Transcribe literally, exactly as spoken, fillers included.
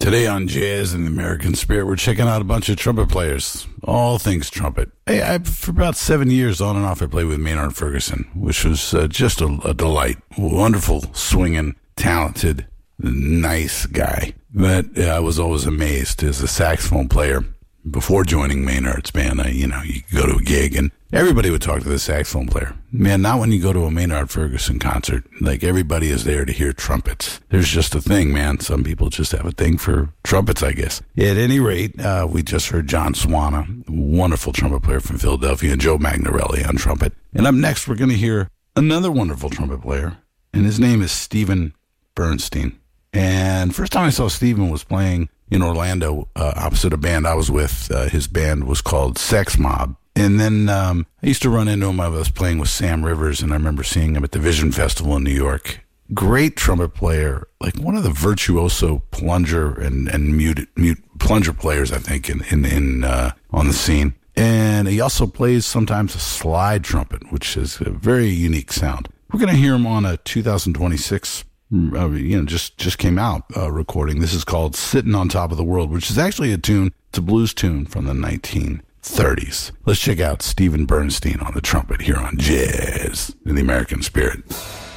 Today on Jazz and the American Spirit, we're checking out a bunch of trumpet players. All things trumpet. Hey, I, for about seven years, on and off, I played with Maynard Ferguson, which was uh, just a, a delight. Wonderful, swinging, talented, nice guy. But uh, I was always amazed as a saxophone player. Before joining Maynard's band, I, you know, you go to a gig and everybody would talk to the saxophone player. Man, not when you go to a Maynard Ferguson concert. Like, everybody is there to hear trumpets. There's just a thing, man. Some people just have a thing for trumpets, I guess. At any rate, uh, we just heard John Swana, wonderful trumpet player from Philadelphia, and Joe Magnarelli on trumpet. And up next, we're going to hear another wonderful trumpet player, and his name is Steven Bernstein. And first time I saw Steven was playing in Orlando, uh, opposite a band I was with. Uh, his band was called Sex Mob. And then um, I used to run into him. I was playing with Sam Rivers, and I remember seeing him at the Vision Festival in New York. Great trumpet player, like one of the virtuoso plunger and, and mute, mute plunger players, I think, in, in, in uh, on the scene. And he also plays sometimes a slide trumpet, which is a very unique sound. We're going to hear him on a two thousand twenty-six Uh, you know, just just came out uh, recording. This is called Sitting on Top of the World, which is actually a tune, it's a blues tune from the nineteen thirties. Let's check out Steven Bernstein on the trumpet here on Jazz in the American Spirit.